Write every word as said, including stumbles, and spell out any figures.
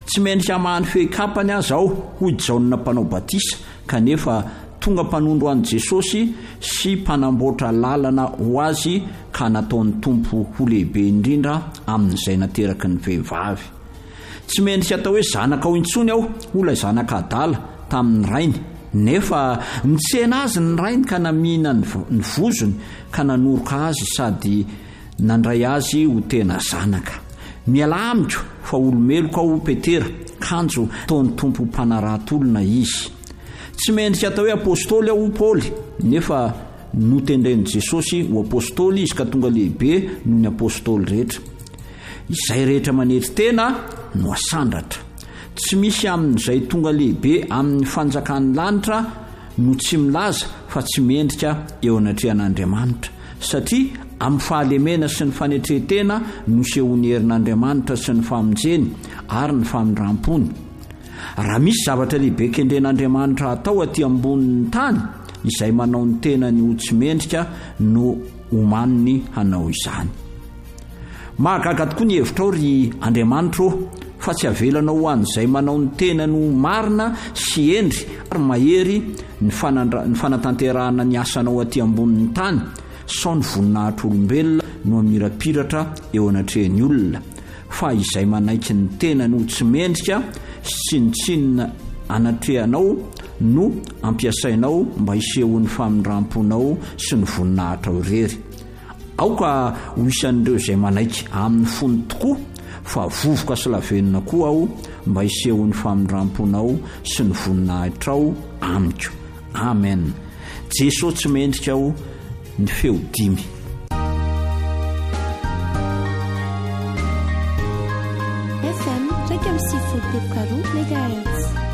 tsy mendrika mahany fehikapany aza aho hoy Jaona mpanao batisa kanefa tonga mpanondro an Jesosy sy mpanamboatra lalana ho azy ka nataony tompo ho lehibe indrindra amin'izay nateraky ny vehivavy. Tsy mendrika atao hoe zanaka ao intsony aho olay zanaka adala tamin'ny rainy nefa nitsena azy ny rainy ka namina ny vozony ka nanoroka azy sady nandray azy ho tena zanaka. Miala amiko fa olomeloko aho Petera kanjo taony tompo mpanarahatolona izy. Tsy mendrika atao hoe apôstôly aho Paoly nefa notendrainy Jesosy ho apôstôly izy ka tonga lehibe noho ny apôstôly rehetra. Izay rehetra manetry tena no asandratra. Tsy misy amin'izay tonga lehibe amin'ny fanjakan'ny lanitra no tsy milaza fa tsy mendrika eo anatrehan'Andriamanitra satria amin'ny fahalemena sy ny fanetretena no sehony herin'Andriamanitra sy ny famonjeny ary ny famindram-pony. Raha misy zavatra lehibe kendren'Andriamanitra atao aty ambonin'ny tany izay manao ny tenany ho tsy mendrika no omaniny hanao izany. Mahagaga tokoa ny hevitrao ry Andriamanitra fa tsy avelana ho an'izay manao ny tenany ho marina sy endry ary mahery ny fanatanterahana ny asanao aty ambonin'ny tany sao ny voninahitr'olombelona no amirapiratra eo anatrehan'ny olona fa izay manaiky ny tenany ho tsy mendrika sy ny tsinona anatrehanao no ampiasainao mba hisehon'ny famindram-ponao sy ny voninahitra irery. Aoka ho isan'ireo izay manaiky amin'ny fony tokoa fa vovoka sy lavenina koa aho mba hisehon'ny famindram-ponao sy ny voninahitrao amiko. Amen. Jesosy tsy mendrika aho ny feo dimy. F M iraika amby sivifolo telo karoa megahertz.